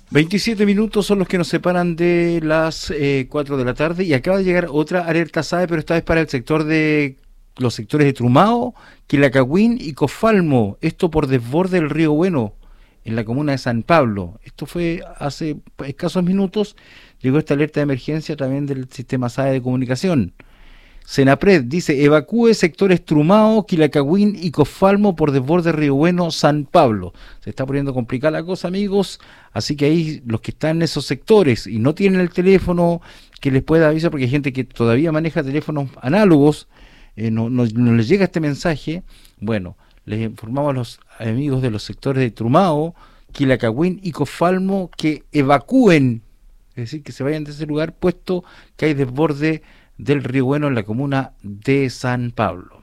27 minutos son los que nos separan de las 4 de la tarde y acaba de llegar otra alerta SAE, pero esta vez para el sector de los sectores de Trumao, Quilacagüín y Cofalmo. Esto por desborde del río Bueno, en la comuna de San Pablo. Esto fue hace escasos minutos. Llegó esta alerta de emergencia también del sistema SAE de comunicación. Senapred dice, evacúe sectores Trumao, Quilacagüín y Cofalmo por desborde Río Bueno, San Pablo. Se está poniendo complicada la cosa, amigos, así que ahí los que están en esos sectores y no tienen el teléfono que les pueda avisar, porque hay gente que todavía maneja teléfonos análogos, no les llega este mensaje. Bueno, les informamos a los amigos de los sectores de Trumao, Quilacagüín y Cofalmo que evacúen, es decir, que se vayan de ese lugar, puesto que hay desborde del Río Bueno en la comuna de San Pablo.